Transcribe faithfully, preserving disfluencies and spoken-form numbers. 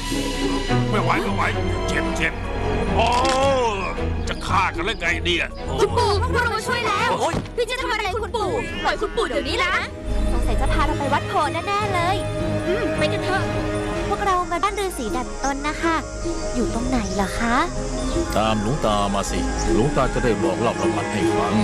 ไม่ไหวไม่ไหวเจ็บเจ็บโอ้จะฆ่ากันแล้วไงเนี่ยคุณปู่พวกเรามาช่วยแล้วพี่จะทำอะไรคุณปู่ปล่อยคุณปู่เดี๋ยวนี้นะสงสัยจะพาเราไปวัดโพแน่ๆเลยอืมไปกันเถอะพวกเรามาบ้านฤาษีดัดตนนะคะอยู่ตรงไหนเหรอคะตามหลวงตามาสิหลวงตาจะได้บอกเล่าประวัติให้ฟัง